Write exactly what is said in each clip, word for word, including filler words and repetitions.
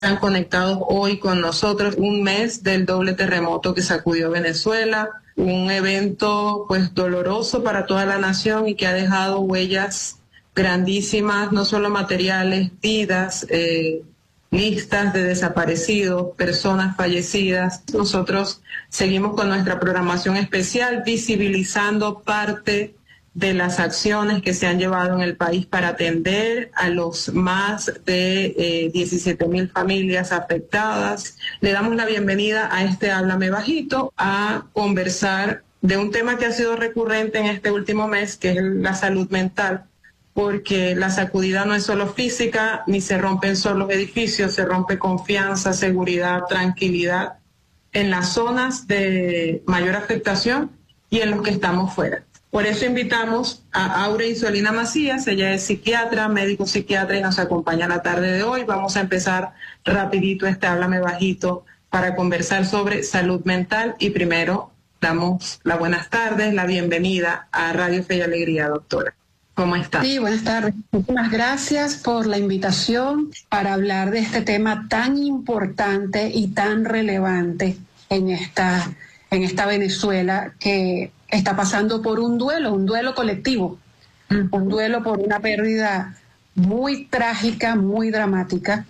Están conectados hoy con nosotros, un mes del doble terremoto que sacudió Venezuela, un evento pues doloroso para toda la nación y que ha dejado huellas grandísimas, no solo materiales, vidas, eh, listas de desaparecidos, personas fallecidas. Nosotros seguimos con nuestra programación especial, visibilizando parte de las acciones que se han llevado en el país para atender a los más de eh, diecisiete mil familias afectadas. Le damos la bienvenida a este Háblame Bajito a conversar de un tema que ha sido recurrente en este último mes, que es la salud mental, porque la sacudida no es solo física, ni se rompen solo edificios, se rompe confianza, seguridad, tranquilidad en las zonas de mayor afectación y en los que estamos fuera. Por eso invitamos a Aura Isolina Macías, ella es psiquiatra, médico psiquiatra y nos acompaña la tarde de hoy. Vamos a empezar rapidito este Háblame Bajito para conversar sobre salud mental y primero damos las buenas tardes, la bienvenida a Radio Fe y Alegría, doctora. ¿Cómo está? Sí, buenas tardes. Muchísimas gracias por la invitación para hablar de este tema tan importante y tan relevante en esta, en esta Venezuela que está pasando por un duelo, un duelo colectivo, uh-huh. un duelo por una pérdida muy trágica, muy dramática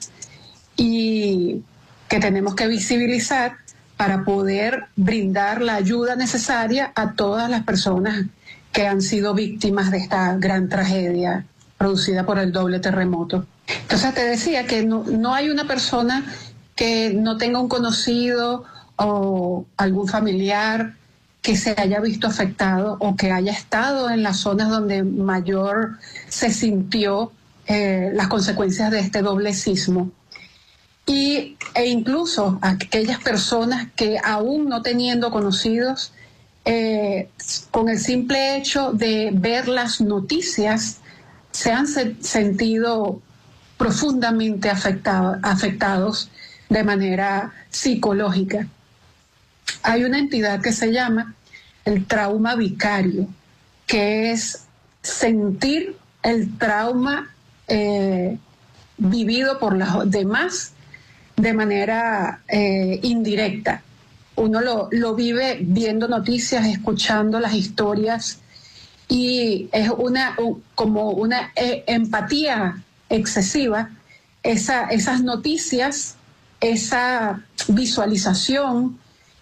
y que tenemos que visibilizar para poder brindar la ayuda necesaria a todas las personas que han sido víctimas de esta gran tragedia producida por el doble terremoto. Entonces te decía que no, no hay una persona que no tenga un conocido o algún familiar que se haya visto afectado o que haya estado en las zonas donde mayor se sintió eh, las consecuencias de este doble sismo. Y, e incluso aquellas personas que aún no teniendo conocidos, eh, con el simple hecho de ver las noticias, se han se, sentido profundamente afectado, afectados de manera psicológica. Hay una entidad que se llama el trauma vicario, que es sentir el trauma eh, vivido por los demás de manera eh, indirecta. Uno lo, lo vive viendo noticias, escuchando las historias y es una como una eh, empatía excesiva. Esa, esas noticias, esa visualización,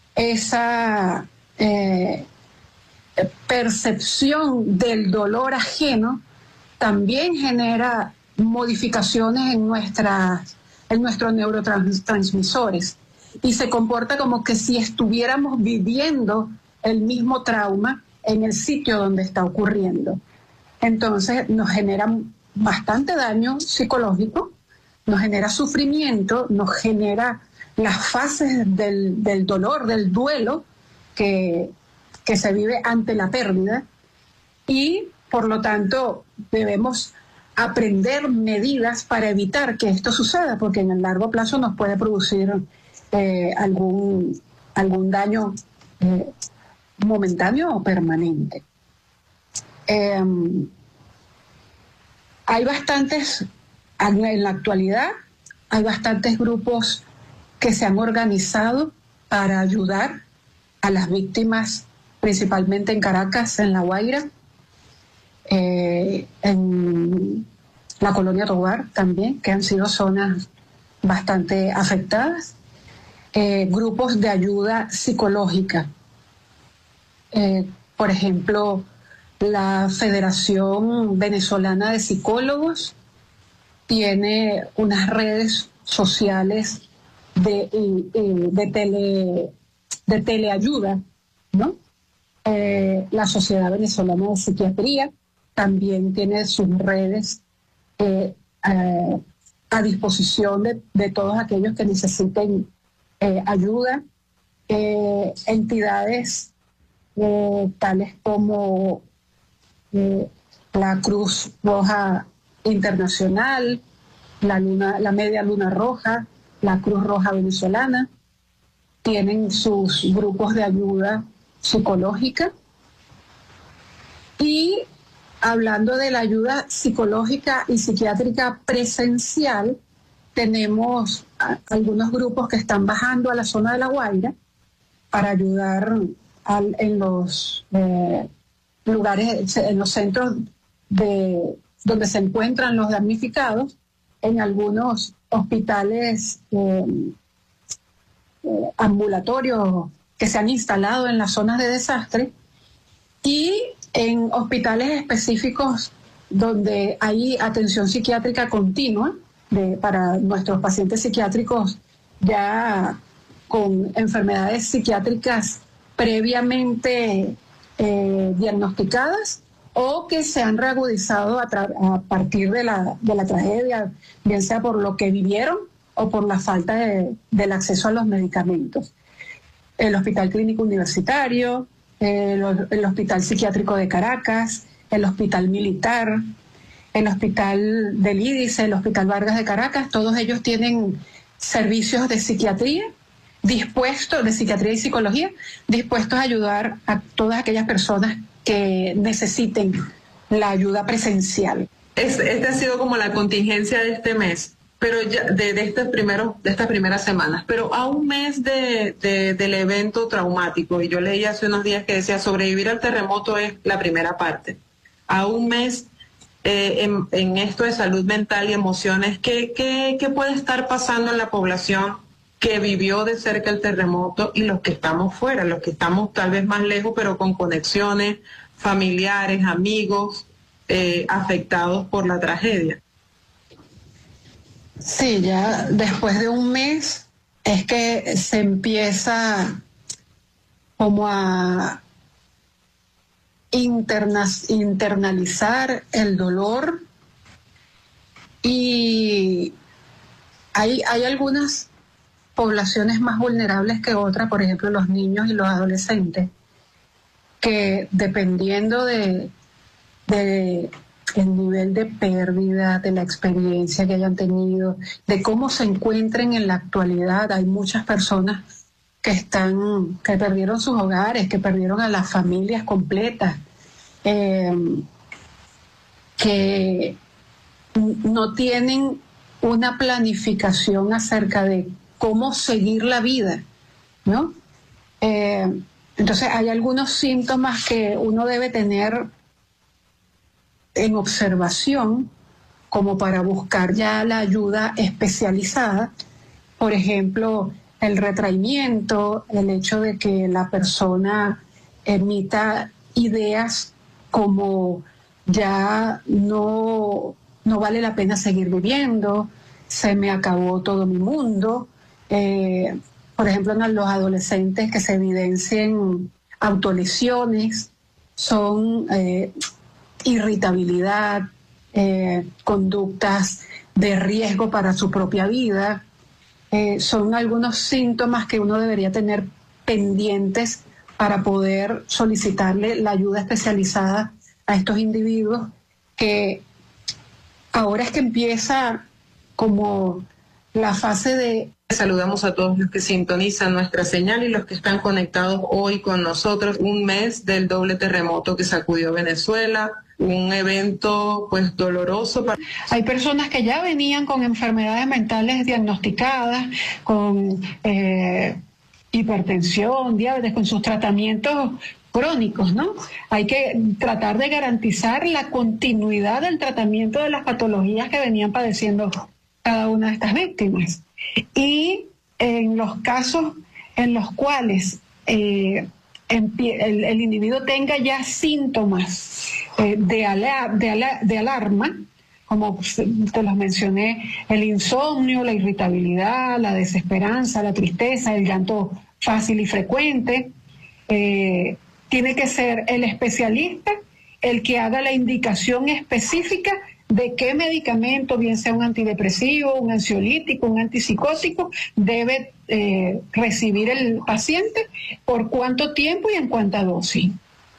esa eh, percepción del dolor ajeno también genera modificaciones en, nuestras, en nuestros neurotransmisores y se comporta como que si estuviéramos viviendo el mismo trauma en el sitio donde está ocurriendo. Entonces nos genera bastante daño psicológico, nos genera sufrimiento, nos genera las fases del, del dolor, del duelo que, que se vive ante la pérdida y por lo tanto debemos aprender medidas para evitar que esto suceda porque en el largo plazo nos puede producir eh, algún, algún daño eh, momentáneo o permanente. Eh, hay bastantes, en la actualidad, hay bastantes grupos que se han organizado para ayudar a las víctimas, principalmente en Caracas, en La Guaira, eh, en la colonia Tovar también, que han sido zonas bastante afectadas, eh, grupos de ayuda psicológica. Eh, por ejemplo, la Federación Venezolana de Psicólogos tiene unas redes sociales de, de, de, tele, de teleayuda, ¿no? Eh, la Sociedad Venezolana de Psiquiatría también tiene sus redes eh, eh, a disposición de, de todos aquellos que necesiten eh, ayuda. Eh, entidades eh, tales como eh, la Cruz Roja Internacional, la, luna, la Media Luna Roja, la Cruz Roja Venezolana, tienen sus grupos de ayuda psicológica. Y hablando de la ayuda psicológica y psiquiátrica presencial, tenemos a, algunos grupos que están bajando a la zona de La Guaira para ayudar al, en los eh, lugares, en los centros de donde se encuentran los damnificados, en algunos hospitales eh, eh, ambulatorios que se han instalado en las zonas de desastre y en hospitales específicos donde hay atención psiquiátrica continua de, para nuestros pacientes psiquiátricos ya con enfermedades psiquiátricas previamente eh, diagnosticadas o que se han reagudizado a, a partir de la, de la tragedia, bien sea por lo que vivieron o por la falta de, del acceso a los medicamentos. El Hospital Clínico Universitario, el, el Hospital Psiquiátrico de Caracas, el Hospital Militar, el Hospital del Ídice, el Hospital Vargas de Caracas, todos ellos tienen servicios de psiquiatría dispuestos, de psiquiatría y psicología, dispuestos a ayudar a todas aquellas personas que necesiten la ayuda presencial. Es, esta ha sido como la contingencia de este mes, pero ya de, de, estos primeros, de estas primeras semanas, pero a un mes de, de, del evento traumático, y yo leí hace unos días que decía sobrevivir al terremoto es la primera parte, a un mes eh, en, en esto de salud mental y emociones, ¿qué, qué, qué puede estar pasando en la población que vivió de cerca el terremoto y los que estamos fuera, los que estamos tal vez más lejos, pero con conexiones familiares, amigos, eh, afectados por la tragedia? Sí, ya después de un mes es que se empieza como a interna, internalizar el dolor y hay, hay algunas poblaciones más vulnerables que otras, por ejemplo los niños y los adolescentes, que dependiendo de, de el nivel de pérdida, de la experiencia que hayan tenido, de cómo se encuentren en la actualidad, hay muchas personas que están, que perdieron sus hogares, que perdieron a las familias completas, eh, que no tienen una planificación acerca de cómo seguir la vida, ¿no? Eh, entonces hay algunos síntomas que uno debe tener en observación como para buscar ya la ayuda especializada. Por ejemplo, el retraimiento, el hecho de que la persona emita ideas como ya no, no vale la pena seguir viviendo, se me acabó todo mi mundo. Eh, por ejemplo, en los adolescentes que se evidencien autolesiones, son eh, irritabilidad, eh, conductas de riesgo para su propia vida. Eh, son algunos síntomas que uno debería tener pendientes para poder solicitarle la ayuda especializada a estos individuos que ahora es que empieza como la fase de... Saludamos a todos los que sintonizan nuestra señal y los que están conectados hoy con nosotros. Un mes del doble terremoto que sacudió Venezuela, un evento pues doloroso. Para... Hay personas que ya venían con enfermedades mentales diagnosticadas, con eh, hipertensión, diabetes, con sus tratamientos crónicos, ¿no? Hay que tratar de garantizar la continuidad del tratamiento de las patologías que venían padeciendo cada una de estas víctimas. Y en los casos en los cuales eh, el, el individuo tenga ya síntomas eh, de, ala, de, ala, de alarma, como te los mencioné, el insomnio, la irritabilidad, la desesperanza, la tristeza, el llanto fácil y frecuente, eh, tiene que ser el especialista el que haga la indicación específica de qué medicamento, bien sea un antidepresivo, un ansiolítico, un antipsicótico, debe eh, recibir el paciente, por cuánto tiempo y en cuánta dosis.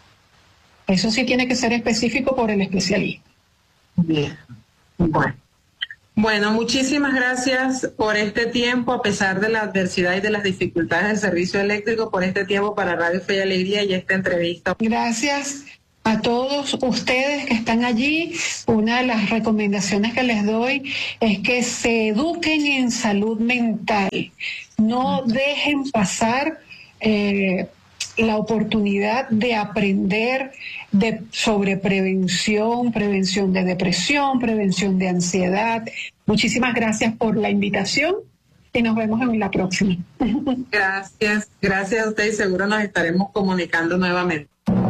Eso sí tiene que ser específico por el especialista. Bien. Bueno. Bueno, muchísimas gracias por este tiempo, a pesar de la adversidad y de las dificultades del servicio eléctrico, por este tiempo para Radio Fe y Alegría y esta entrevista. Gracias A todos ustedes que están allí, una de las recomendaciones que les doy es que se eduquen en salud mental. No dejen pasar eh, la oportunidad de aprender de, sobre prevención, prevención de depresión, prevención de ansiedad. Muchísimas gracias por la invitación y nos vemos en la próxima. Gracias, gracias a usted y seguro nos estaremos comunicando nuevamente.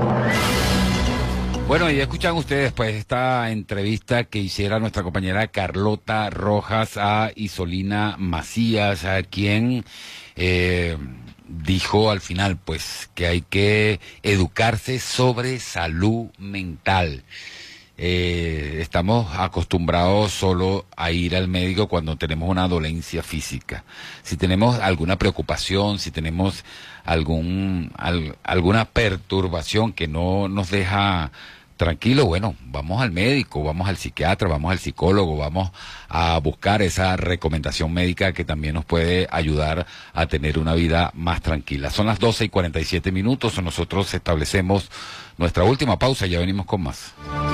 Bueno, y escuchan ustedes pues esta entrevista que hiciera nuestra compañera Carlota Rojas a Isolina Macías, a quien eh, dijo al final pues que hay que educarse sobre salud mental. Eh, estamos acostumbrados solo a ir al médico cuando tenemos una dolencia física. Si tenemos alguna preocupación, si tenemos algún al, alguna perturbación que no nos deja tranquilo, bueno, vamos al médico, vamos al psiquiatra, vamos al psicólogo, vamos a buscar esa recomendación médica que también nos puede ayudar a tener una vida más tranquila. Son las doce y cuarenta y siete minutos, nosotros establecemos nuestra última pausa y ya venimos con más.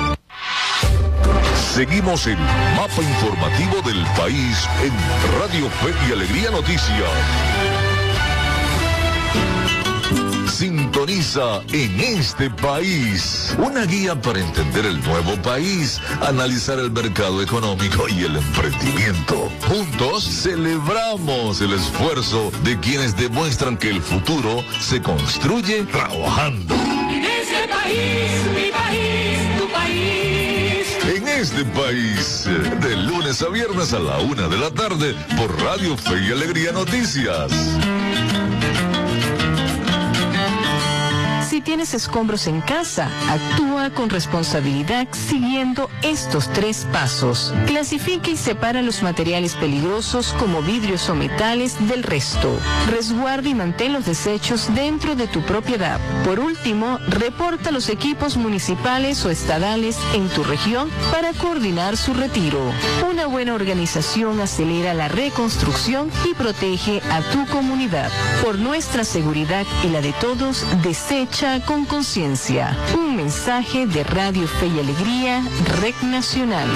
Seguimos en Mapa Informativo del País en Radio Fe y Alegría Noticias. Sintoniza En Este País, una guía para entender el nuevo país, analizar el mercado económico y el emprendimiento. Juntos celebramos el esfuerzo de quienes demuestran que el futuro se construye trabajando. En este país, mi país, tu país. En Este País, de lunes a viernes a la una de la tarde por Radio Fe y Alegría Noticias. Si tienes escombros en casa, actúa con responsabilidad siguiendo estos tres pasos. Clasifica y separa los materiales peligrosos como vidrios o metales del resto. Resguarda y mantén los desechos dentro de tu propiedad. Por último, reporta los equipos municipales o estadales en tu región para coordinar su retiro. Una buena organización acelera la reconstrucción y protege a tu comunidad. Por nuestra seguridad y la de todos, desecha con conciencia. Un mensaje de Radio Fe y Alegría, Red Nacional.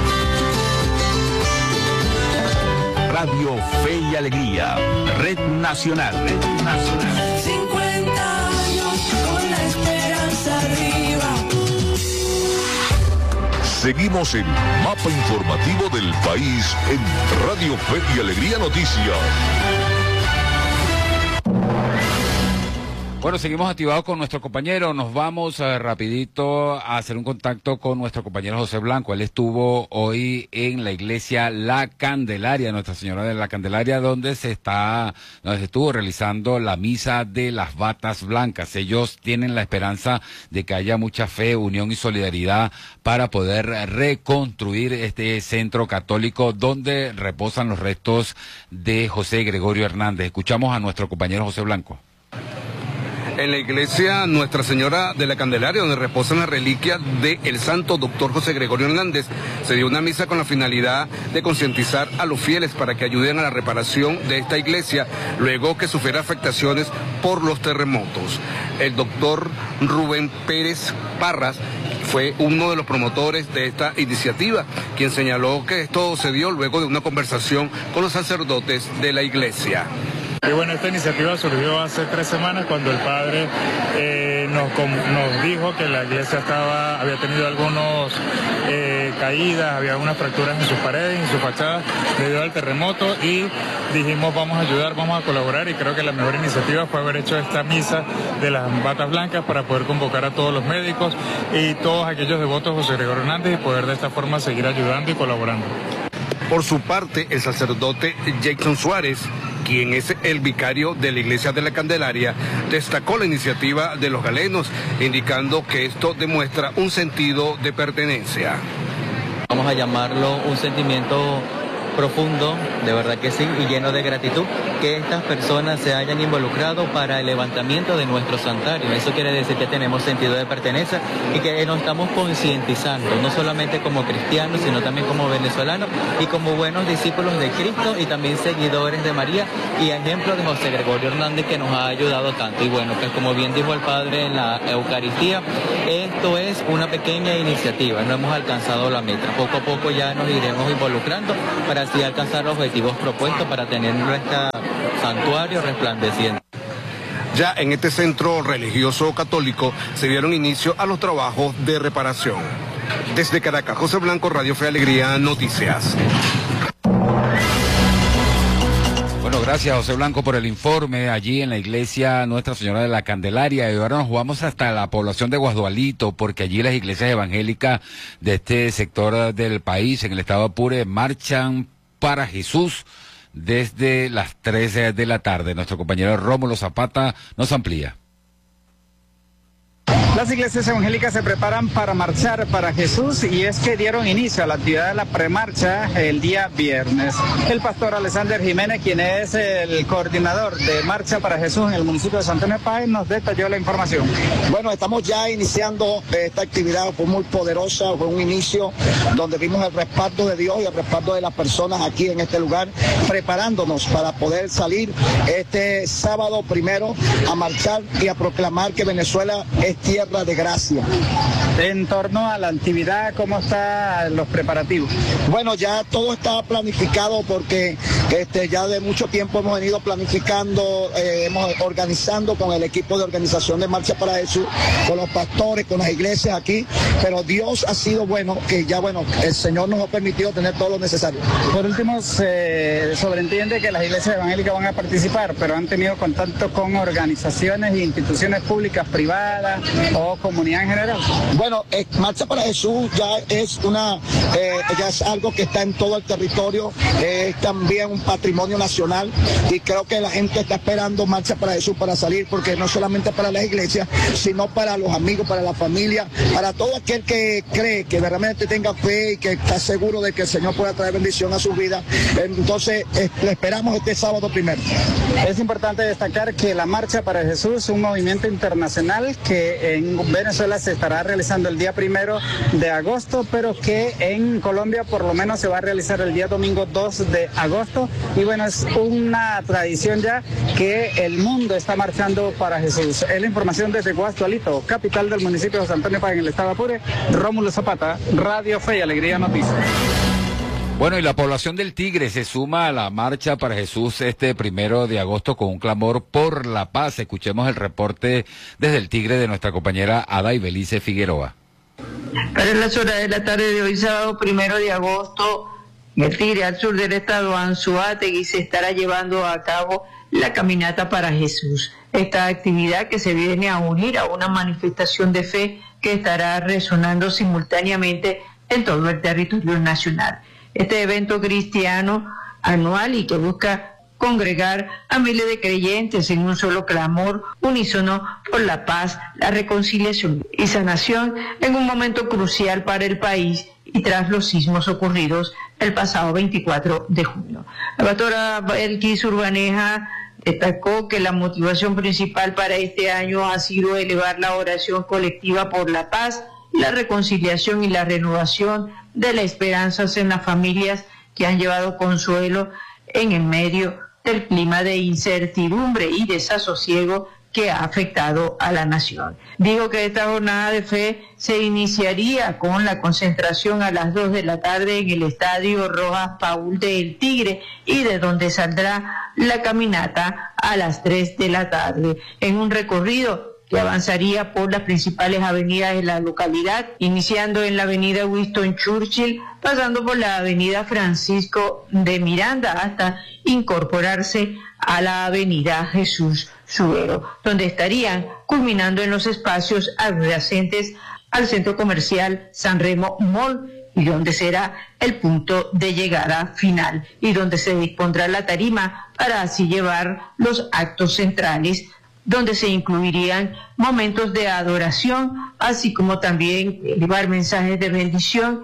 Radio Fe y Alegría, Red Nacional. Red Nacional. cincuenta años con la esperanza arriba. Seguimos en Mapa Informativo del País en Radio Fe y Alegría Noticias. Bueno, seguimos activados con nuestro compañero. Nos vamos uh, rapidito a hacer un contacto con nuestro compañero José Blanco. Él estuvo hoy en la iglesia La Candelaria, Nuestra Señora de la Candelaria, donde se está, donde se estuvo realizando la misa de las batas blancas. Ellos tienen la esperanza de que haya mucha fe, unión y solidaridad para poder reconstruir este centro católico donde reposan los restos de José Gregorio Hernández. Escuchamos a nuestro compañero José Blanco. En la iglesia Nuestra Señora de la Candelaria, donde reposan las reliquias del santo doctor José Gregorio Hernández, se dio una misa con la finalidad de concientizar a los fieles para que ayuden a la reparación de esta iglesia luego que sufriera afectaciones por los terremotos. El doctor Rubén Pérez Parras fue uno de los promotores de esta iniciativa, quien señaló que esto se dio luego de una conversación con los sacerdotes de la iglesia. Y bueno, esta iniciativa surgió hace tres semanas cuando el padre eh, nos, nos dijo que la iglesia estaba, había tenido algunas eh, caídas, había algunas fracturas en sus paredes, en sus fachadas debido al terremoto, y dijimos vamos a ayudar, vamos a colaborar, y creo que la mejor iniciativa fue haber hecho esta misa de las batas blancas para poder convocar a todos los médicos y todos aquellos devotos de José Gregorio Hernández y poder de esta forma seguir ayudando y colaborando. Por su parte, el sacerdote Jason Suárez, quien es el vicario de la iglesia de la Candelaria, destacó la iniciativa de los galenos, indicando que esto demuestra un sentido de pertenencia. Vamos a llamarlo un sentimiento profundo, de verdad que sí, y lleno de gratitud que estas personas se hayan involucrado para el levantamiento de nuestro santuario. Eso quiere decir que tenemos sentido de pertenencia y que nos estamos concientizando, no solamente como cristianos, sino también como venezolanos y como buenos discípulos de Cristo y también seguidores de María y ejemplo de José Gregorio Hernández, que nos ha ayudado tanto. Y bueno, pues como bien dijo el Padre en la Eucaristía, esto es una pequeña iniciativa, no hemos alcanzado la meta. Poco a poco ya nos iremos involucrando para así alcanzar los objetivos propuestos para tener nuestro santuario resplandeciente. Ya en este centro religioso católico se dieron inicio a los trabajos de reparación. Desde Caracas, José Blanco, Radio Fe y Alegría, Noticias. Bueno, gracias José Blanco por el informe allí en la iglesia Nuestra Señora de la Candelaria. Y ahora nos vamos hasta la población de Guasdualito, porque allí las iglesias evangélicas de este sector del país, en el estado Apure, marchan para Jesús desde las tres de la tarde. Nuestro compañero Rómulo Zapata nos amplía. Las iglesias evangélicas se preparan para marchar para Jesús y es que dieron inicio a la actividad de la premarcha el día viernes. El pastor Alexander Jiménez, quien es el coordinador de Marcha para Jesús en el municipio de San Antonio de Páez, nos detalló la información. Bueno, estamos ya iniciando esta actividad, fue muy poderosa, fue un inicio donde vimos el respaldo de Dios y el respaldo de las personas aquí en este lugar, preparándonos para poder salir este sábado primero a marchar y a proclamar que Venezuela es tierra de gracia. En torno a la actividad, ¿cómo están los preparativos? Bueno, ya todo está planificado porque este, ya de mucho tiempo hemos venido planificando, eh, hemos organizando con el equipo de organización de Marcha para Jesús, con los pastores, con las iglesias aquí, pero Dios ha sido bueno, que ya bueno, el Señor nos ha permitido tener todo lo necesario. Por último, se sobreentiende que las iglesias evangélicas van a participar, pero han tenido contacto con organizaciones e instituciones públicas, privadas o comunidad en general. Bueno, eh, Marcha para Jesús ya es una, eh, ya es algo que está en todo el territorio, eh, es también un patrimonio nacional y creo que la gente está esperando Marcha para Jesús para salir, porque no solamente para las iglesias, sino para los amigos, para la familia, para todo aquel que cree, que realmente tenga fe y que está seguro de que el Señor pueda traer bendición a su vida. Entonces, eh, le esperamos este sábado primero. Es importante destacar que la Marcha para Jesús es un movimiento internacional que en Venezuela se estará realizando el día primero de agosto, pero que en Colombia por lo menos se va a realizar el día domingo dos de agosto. Y bueno, es una tradición ya que el mundo está marchando para Jesús. Es la información desde Guasdualito, capital del municipio de San Antonio de Páez, en el estado Apure. Rómulo Zapata, Radio Fe y Alegría Noticias. Bueno, y la población del Tigre se suma a la Marcha para Jesús este primero de agosto con un clamor por la paz. Escuchemos el reporte desde el Tigre de nuestra compañera Ada Ibelice Figueroa. Para las horas de la tarde de hoy, sábado primero de agosto, en el Tigre, al sur del estado Anzoátegui, se estará llevando a cabo la Caminata para Jesús. Esta actividad que se viene a unir a una manifestación de fe que estará resonando simultáneamente en todo el territorio nacional. Este evento cristiano anual y que busca congregar a miles de creyentes en un solo clamor unísono por la paz, la reconciliación y sanación en un momento crucial para el país y tras los sismos ocurridos el pasado veinticuatro de junio. La pastora Elquis Urbaneja destacó que la motivación principal para este año ha sido elevar la oración colectiva por la paz, la reconciliación y la renovación de las esperanzas en las familias que han llevado consuelo en el medio del clima de incertidumbre y desasosiego que ha afectado a la nación. Digo que esta jornada de fe se iniciaría con la concentración a las dos de la tarde en el Estadio Rojas Paul de El Tigre y de donde saldrá la caminata a las tres de la tarde en un recorrido que avanzaría por las principales avenidas de la localidad, iniciando en la avenida Winston Churchill, pasando por la avenida Francisco de Miranda hasta incorporarse a la avenida Jesús Subero, donde estarían culminando en los espacios adyacentes al centro comercial San Remo Mall, y donde será el punto de llegada final y donde se dispondrá la tarima para así llevar los actos centrales, donde se incluirían momentos de adoración, así como también llevar mensajes de bendición,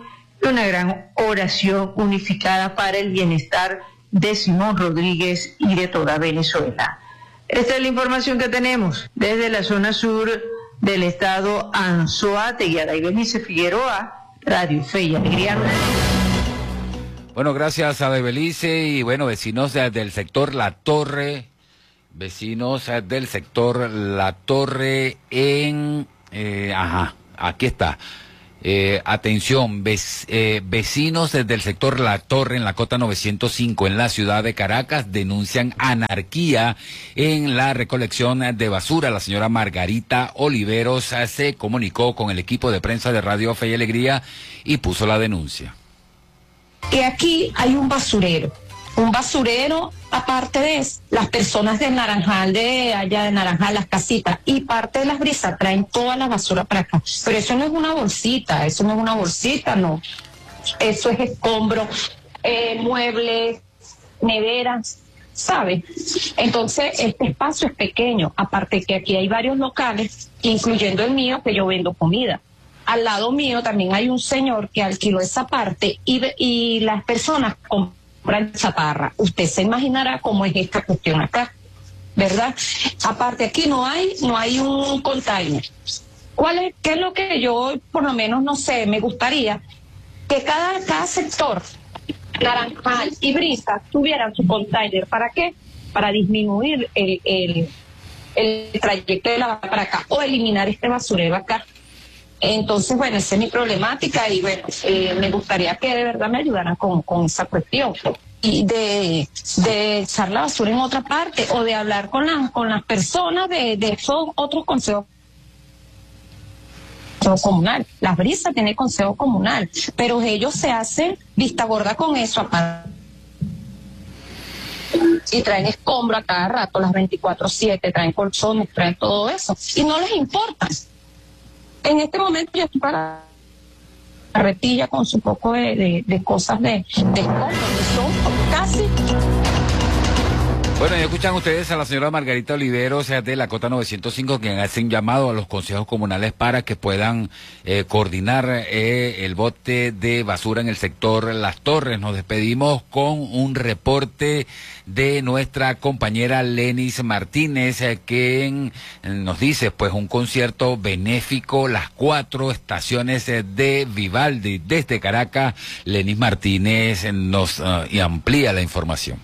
una gran oración unificada para el bienestar de Simón Rodríguez y de toda Venezuela. Esta es la información que tenemos desde la zona sur del estado Anzoátegui. Adaibelice Figueroa, Radio Fe y Alegría. Bueno, gracias a Adaibelice y bueno, vecinos de, del sector La Torre, vecinos del sector La Torre en, eh, ajá, aquí está. Eh, atención, vec, eh, vecinos desde el sector La Torre en la Cota novecientos cinco en la ciudad de Caracas denuncian anarquía en la recolección de basura. La señora Margarita Oliveros se comunicó con el equipo de prensa de Radio Fe y Alegría y puso la denuncia. Que aquí hay un basurero, un basurero aparte de eso, las personas del Naranjal, de allá de Naranjal, las casitas y parte de las brisas traen toda la basura para acá, pero eso no es una bolsita, eso no es una bolsita, no, eso es escombro, eh, muebles, neveras, ¿sabe? Entonces este espacio es pequeño, aparte que aquí hay varios locales, incluyendo el mío, que yo vendo comida. Al lado mío también hay un señor que alquiló esa parte y, y las personas compran chatarra. Usted se imaginará cómo es esta cuestión acá, ¿verdad? Aparte aquí no hay, no hay un container. ¿Cuál es, qué es lo que yo, por lo menos, no sé, me gustaría? Que cada, cada sector, Naranjal y Brisa, tuvieran su container. ¿Para qué? Para disminuir el, el, el trayecto de la para acá o eliminar este basurero acá. Entonces, bueno, esa es mi problemática y bueno, eh, me gustaría que de verdad me ayudaran con, con esa cuestión y de, de echar la basura en otra parte o de hablar con, la, con las personas de, de esos otros consejos comunal. Las Brisas tienen consejo comunal, pero ellos se hacen vista gorda con eso aparte. Y traen escombro a cada rato, las veinticuatro siete, traen colchones, traen todo eso y no les importa. En este momento yo estoy para la retilla con su poco de, de, de cosas de, de escombro, que son casi... Bueno, ya escuchan ustedes a la señora Margarita Oliveros de la Cota novecientos cinco, quien hace un llamado a los consejos comunales para que puedan eh, coordinar eh, el bote de basura en el sector Las Torres. Nos despedimos con un reporte de nuestra compañera Lenis Martínez, eh, quien nos dice pues un concierto benéfico, las cuatro estaciones eh, de Vivaldi. Desde Caracas, Lenis Martínez eh, nos uh, y amplía la información.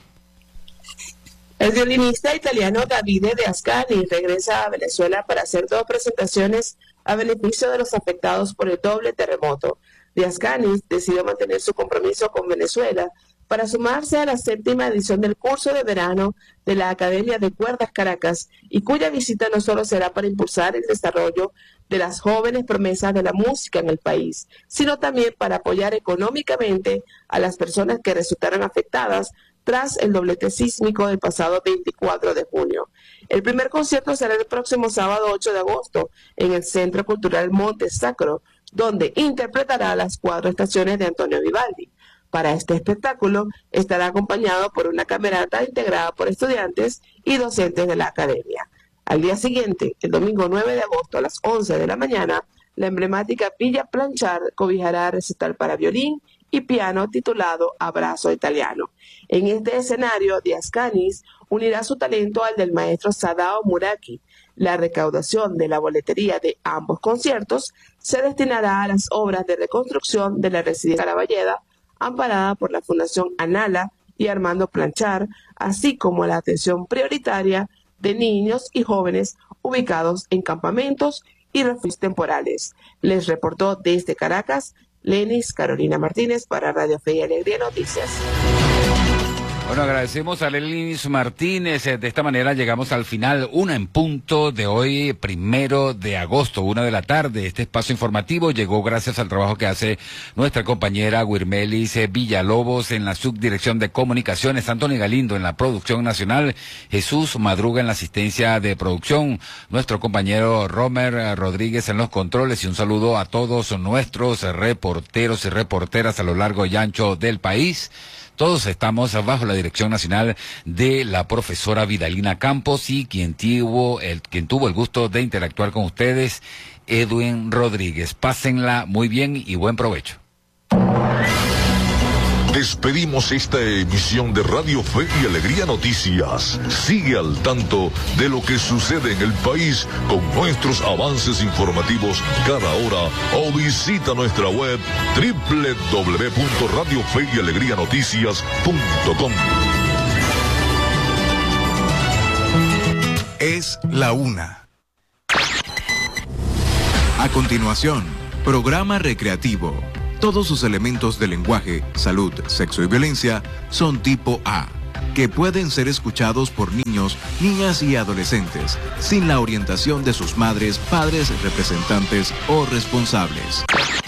El violinista italiano Davide De Ascani regresa a Venezuela para hacer dos presentaciones a beneficio de los afectados por el doble terremoto. De Ascani decidió mantener su compromiso con Venezuela para sumarse a la séptima edición del curso de verano de la Academia de Cuerdas Caracas y cuya visita no solo será para impulsar el desarrollo de las jóvenes promesas de la música en el país, sino también para apoyar económicamente a las personas que resultaron afectadas tras el doblete sísmico del pasado veinticuatro de junio. El primer concierto será el próximo sábado ocho de agosto en el Centro Cultural Monte Sacro, donde interpretará las cuatro estaciones de Antonio Vivaldi. Para este espectáculo estará acompañado por una camerata integrada por estudiantes y docentes de la academia. Al día siguiente, el domingo nueve de agosto a las once de la mañana, la emblemática Villa Planchard cobijará recital para violín y piano titulado Abrazo Italiano. En este escenario, De Ascani unirá su talento al del maestro Sadao Muraki. La recaudación de la boletería de ambos conciertos se destinará a las obras de reconstrucción de la residencia Caraballeda, amparada por la Fundación Anala y Armando Planchard, así como la atención prioritaria de niños y jóvenes ubicados en campamentos y refugios temporales. Les reportó desde Caracas Lenis Carolina Martínez para Radio Fe y Alegría Noticias. Bueno, agradecemos a Lenis Martínez. De esta manera llegamos al final, una en punto de hoy, primero de agosto, una de la tarde. Este espacio informativo llegó gracias al trabajo que hace nuestra compañera Wirmelis Villalobos en la subdirección de comunicaciones, Antonio Galindo en la producción nacional, Jesús Madruga en la asistencia de producción, nuestro compañero Romer Rodríguez en los controles y un saludo a todos nuestros reporteros y reporteras a lo largo y ancho del país. Todos estamos bajo la dirección nacional de la profesora Vidalina Campos y quien tuvo el, quien tuvo el gusto de interactuar con ustedes, Edwin Rodríguez. Pásenla muy bien y buen provecho. Despedimos esta emisión de Radio Fe y Alegría Noticias. Sigue al tanto de lo que sucede en el país con nuestros avances informativos cada hora o visita nuestra web doble u doble u doble u punto radio fe y alegría noticias punto com. Es la una. A continuación, programa recreativo. Todos sus elementos de lenguaje, salud, sexo y violencia son tipo A, que pueden ser escuchados por niños, niñas y adolescentes, sin la orientación de sus madres, padres, representantes o responsables.